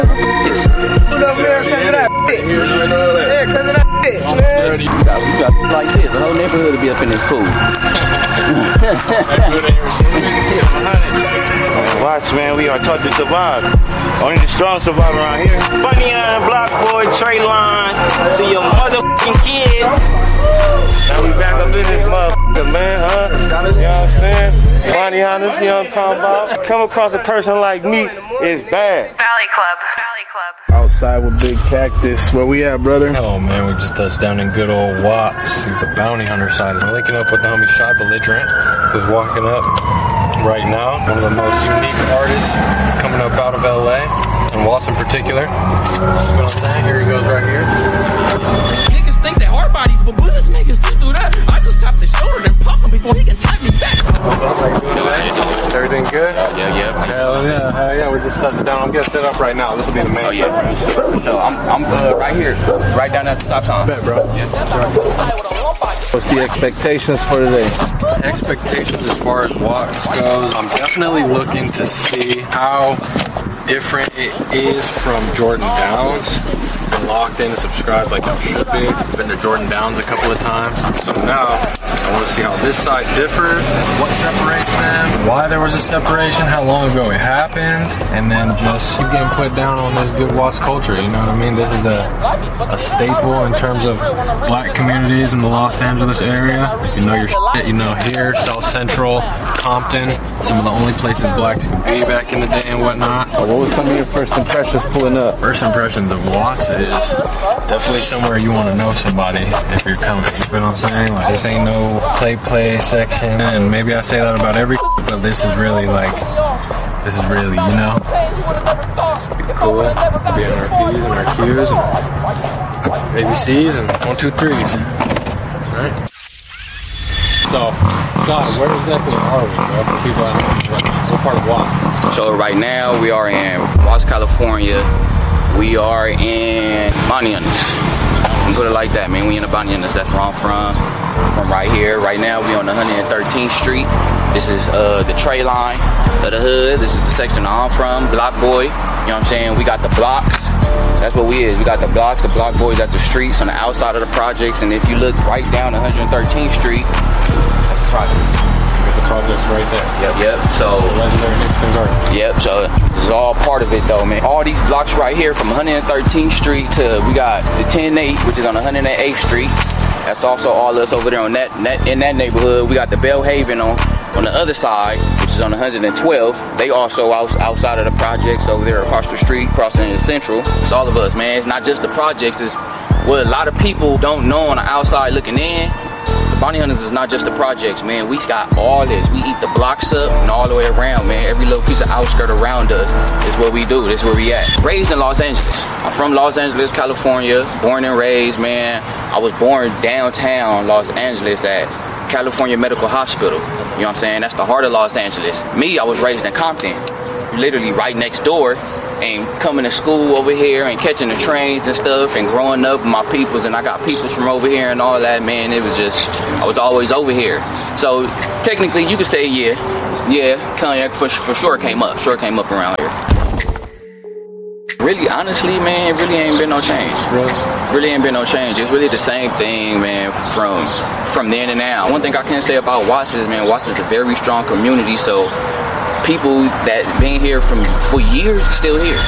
Put up there because of that bitch. Yeah, because of that bitch, man. We got like this. The whole neighborhood will be up in this pool. Watch, man, we are taught to survive. Only the strong survive around here. Bunyan, Block Boy, Trey Line, to your motherfucking kids. Now we back up in this motherfucker, man, huh? You know what I'm saying? Bonnie Hunters, you know what I'm talking about? Come across a person like me is bad. Valley Club. Valley Club. Outside with Big Cactus. Where we at, brother? Oh man, we just touched down in good old Watts, the bounty hunter side. We're linking up with the homie Shy Belligerent, who's walking up right now. One of the most unique artists coming up out of LA, and Watts in particular. You know what I'm saying? Here he goes right here. Niggas think they hard bodies, but bullets make it sit through that. I just tap the shoulder and pop him before he can tap me back. Everything good? Yeah. Hell yeah, we just touched down. I'm getting set up right now. This will be the main. Oh yeah. So I'm right here, right down at the stop sign. Bet, bro. What's the expectations for today? Expectations as far as Watts goes, I'm definitely looking to see how different it is from Jordan Downs. Been locked in and subscribed like I should be. Been to Jordan Downs a couple of times. So now I want to see how this side differs, what separates them, why there was a separation, how long ago it happened, and then just keep getting put down on this good Watts culture. You know what I mean? This is a staple in terms of black communities in the Los Angeles area. If you know your shit, you know here, South Central, Compton, some of the only places blacks could be back in the day and whatnot. What was some of your first impressions pulling up? First impressions of Watts is definitely somewhere you want to know somebody if you're coming. You feel what I'm saying? Like, this ain't no play section, and maybe I say that about every, but this is really, you know? So, be cool, be in our P's and our Q's and ABCs and 1, 2, 3s. Right? So, John, where exactly are we, bro? For people that know, what part of Watts? So right now we are in Watts, California. We are in Bonnians. Put it like that, man. We in the Bonnians. That's where I'm from. From right here. Right now we on 113th Street. This is the Trey Line of the hood. This is the section I'm from. Block Boy. You know what I'm saying? We got the blocks. That's what we is. We got the blocks, the Block Boys at the streets on the outside of the projects. And if you look right down 113th Street, that's the project. The project's right there. Yep. So legendary Nixon Garden. Yep. So this is all part of it, though, man. All these blocks right here, from 113th Street to we got the 10-8, which is on 108th Street. That's also all us over there on in that neighborhood. We got the Bellhaven on the other side, which is on 112. They also outside of the projects over there across the street, crossing Central. It's all of us, man. It's not just the projects. It's what a lot of people don't know on the outside looking in. Bounty Hunters is not just the projects, man. We got all this. We eat the blocks up and all the way around, man. Every little piece of outskirt around us is what we do. This is where we at. Raised in Los Angeles. I'm from Los Angeles, California. Born and raised, man. I was born downtown Los Angeles at California Medical Hospital. You know what I'm saying? That's the heart of Los Angeles. Me, I was raised in Compton. Literally right next door. And coming to school over here and catching the trains and stuff and growing up with my peoples, and I got peoples from over here and all that, man. It was just, I was always over here. So technically you could say Cognac for sure came up around here. Really, honestly, man, it really ain't been no change. Really ain't been no change. It's really the same thing, man, from then and now. One thing I can say about Watts is, man, Watts is a very strong community, so people that been here for years are still here.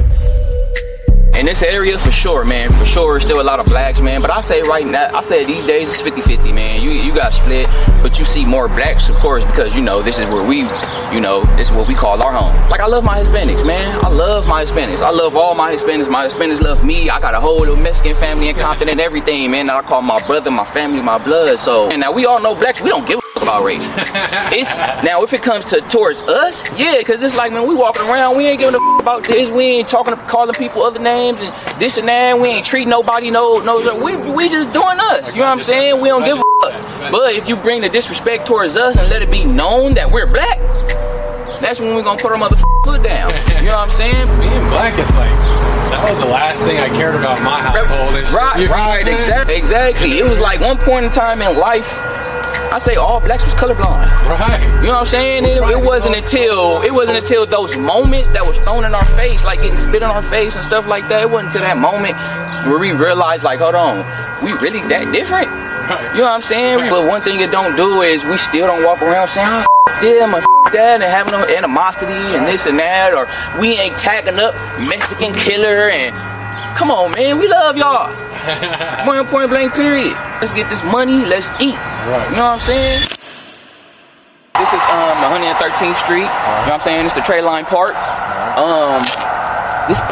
In this area, for sure, man, for sure, still a lot of blacks, man. But I say right now, these days it's 50-50, man. You got split, but you see more blacks, of course, because, you know, this is where this is what we call our home. Like, I love my Hispanics, man. I love my Hispanics. I love all my Hispanics. My Hispanics love me. I got a whole little Mexican family in Compton and everything, man, that I call my brother, my family, my blood. So, and now we all know blacks, we don't give a about race. It's now if it comes towards us, yeah, because it's like, man, we walking around, we ain't giving a about this, we ain't calling people other names and this and that, we ain't treating nobody we just doing us, you know what I'm saying? We don't give a fuck. But if you bring the disrespect towards us and let it be known that we're black, that's when we're gonna put our motherfucking foot down. You know what I'm saying? Being black is like, that was the last thing I cared about in my household. Right, exactly. It was like one point in time in life, I say all blacks was colorblind. Right. You know what I'm saying? It wasn't until those moments that was thrown in our face, like getting spit on our face and stuff like that. It wasn't until that moment where we realized, like, hold on, we really that different? Right. You know what I'm saying? Right. But one thing it don't do is we still don't walk around saying, oh, f them or f that, and having no animosity and this and that, or we ain't tagging up Mexican killer and come on, man, we love y'all. Point blank, period. Let's get this money, let's eat. Right. You know what I'm saying? This is 113th Street. You know what I'm saying? It's the Trayline Park. This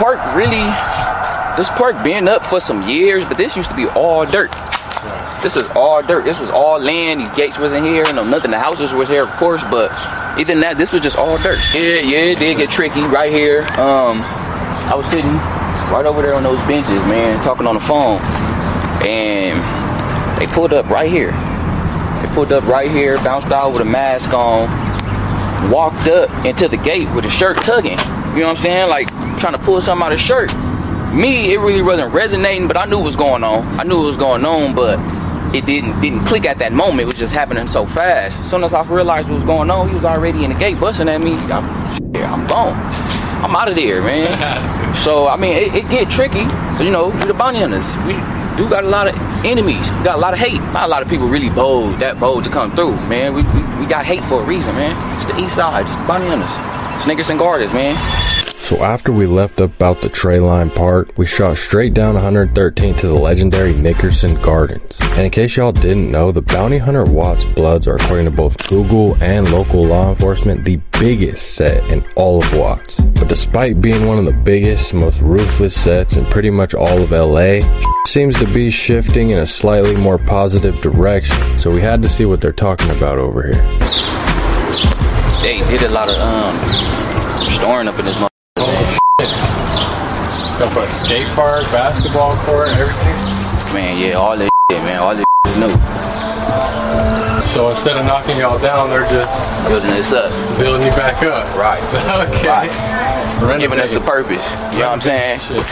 park been up for some years, but this used to be all dirt. This is all dirt. This was all land. These gates wasn't here. You know, nothing. The houses was here, of course, but other than that, this was just all dirt. Yeah, it did get tricky right here. I was sitting right over there on those benches, man, talking on the phone, and they pulled up right here. Bounced out with a mask on, walked up into the gate with a shirt tugging. You know what I'm saying? Like trying to pull something out of his shirt. Me, it really wasn't resonating, but I knew what was going on. But it didn't click at that moment. It was just happening so fast. As soon as I realized what was going on, he was already in the gate busting at me. I'm gone. I'm out of there, man. So, I mean, it get tricky. You know, we're the bounty hunters. We do got a lot of enemies. We got a lot of hate. Not a lot of people really bold to come through, man. We got hate for a reason, man. It's the east side, just the bounty hunters. Snickers and Garters, man. So after we left up out the Trayline Park, we shot straight down 113 to the legendary Nickerson Gardens. And in case y'all didn't know, the Bounty Hunter Watts Bloods are, according to both Google and local law enforcement, the biggest set in all of Watts. But despite being one of the biggest, most ruthless sets in pretty much all of LA, seems to be shifting in a slightly more positive direction. So we had to see what they're talking about over here. They did a lot of storing up in this. Got a skate park, basketball court, everything. Man, yeah, all this shit, man. All this is new. So instead of knocking y'all down, they're just building this up. Building you back up. Right. Okay. Right. Giving us a purpose. You know what I'm saying? Shit.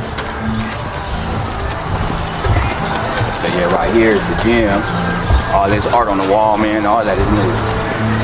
So yeah, right here is the gym. All this art on the wall, man. All that is new.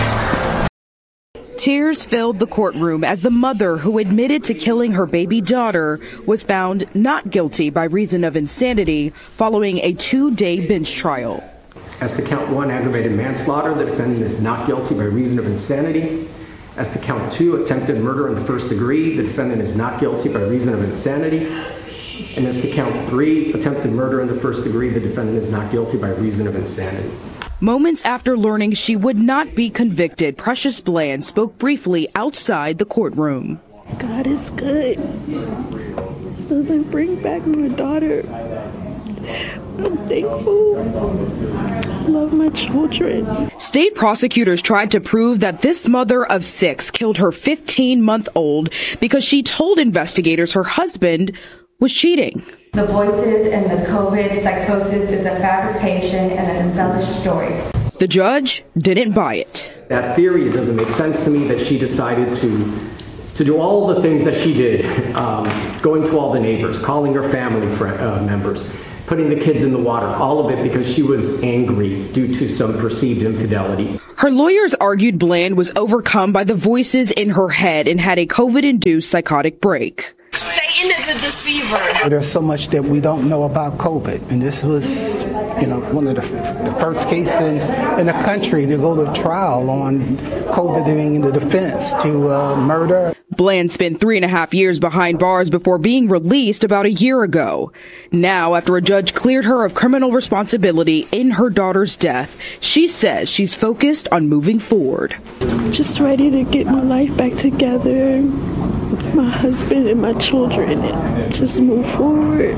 Tears filled the courtroom as the mother who admitted to killing her baby daughter was found not guilty by reason of insanity following a 2-day bench trial. As to count 1, aggravated manslaughter, the defendant is not guilty by reason of insanity. As to count 2, attempted murder in the first degree, the defendant is not guilty by reason of insanity. And as to count 3, attempted murder in the first degree, the defendant is not guilty by reason of insanity. Moments after learning she would not be convicted, Precious Bland spoke briefly outside the courtroom. God is good. This doesn't bring back my daughter. I'm thankful. I love my children. State prosecutors tried to prove that this mother of 6 killed her 15-month-old because she told investigators her husband was cheating. The voices and the COVID psychosis is a fabrication and an embellished story. The judge didn't buy it. That theory, it doesn't make sense to me that she decided to do all the things that she did, going to all the neighbors, calling her family members, putting the kids in the water, all of it because she was angry due to some perceived infidelity. Her lawyers argued Bland was overcome by the voices in her head and had a COVID-induced psychotic break. Satan is a deceiver. There's so much that we don't know about COVID, and this was, one of the first cases in the country to go to trial on COVID being the defense to murder. Bland spent 3.5 years behind bars before being released about a year ago. Now, after a judge cleared her of criminal responsibility in her daughter's death, she says she's focused on moving forward. Just ready to get my life back together, my husband and my children, and just move forward.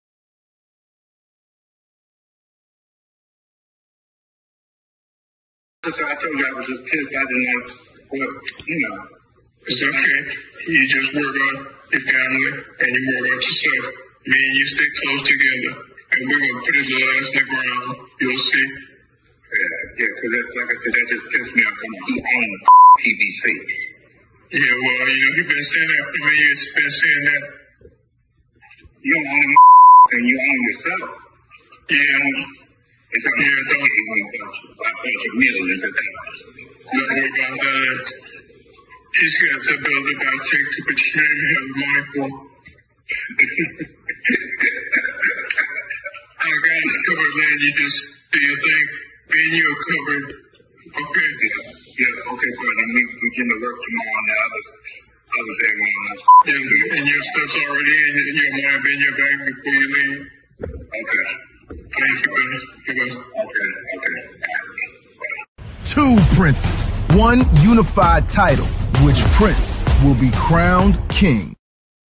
So I told you I was just pissed. I didn't like what, It's okay. You just work on your family and you work on yourself. Me and you stay close together. And we're going to put his little ass in the ground. You'll see. Yeah, because that's, like I said, that just pissed me off. He owns PBC. Yeah, well, you've been saying that for many years. You've been saying that. You don't own and you own yourself. Yeah. It's a year don't even touch millions of dollars. Don't worry about that. He's got to build about take to put your name have money for. I got you covered, man. You just do your thing. Me and you are covered. Okay. Yeah, okay, brother. We get to work tomorrow now. I was there when I was. Yeah, and your stuff's already in your mind, in your bag before you leave. Okay. Thank you, brother. Okay. Two princes, one unified title, which prince will be crowned king?